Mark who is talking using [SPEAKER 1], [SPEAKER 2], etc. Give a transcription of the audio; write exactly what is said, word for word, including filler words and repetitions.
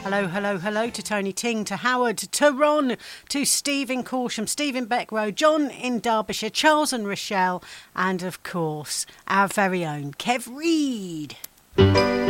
[SPEAKER 1] Hello, hello, hello to Tony Ting, to Howard, to Ron, to Steve in Corsham, Steve in Beckrow, John in Derbyshire, Charles and Rochelle, and of course, our very own Kev Reed.